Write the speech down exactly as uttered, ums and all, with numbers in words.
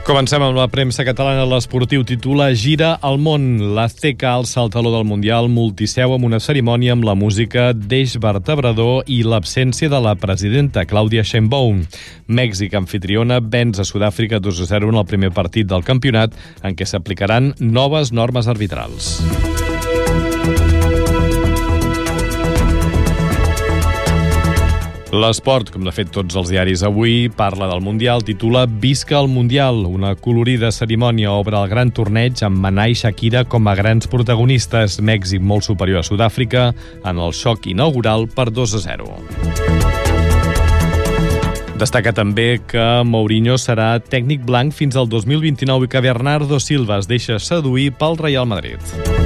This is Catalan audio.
Comencem amb la premsa catalana. L'esportiu titula Gira al món. L'Azteca alça el taló del Mundial multiseu amb una cerimònia amb la música d'Eix Vertebrador i l'absència de la presidenta, Clàudia Sheinbaum. Mèxic, amfitriona, venç a Sud-àfrica dos a zero en el primer partit del campionat, en què s'aplicaran noves normes arbitrals. L'esport, com de fet tots els diaris avui, parla del Mundial, titula Visca el Mundial. Una colorida cerimònia obre el gran torneig amb Maná i Shakira com a grans protagonistes. Mèxic molt superior a Sud-àfrica en el xoc inaugural per dos a zero. Destaca també que Mourinho serà tècnic blanc fins al dos mil vint-i-nou i que Bernardo Silva es deixa seduir pel Real Madrid.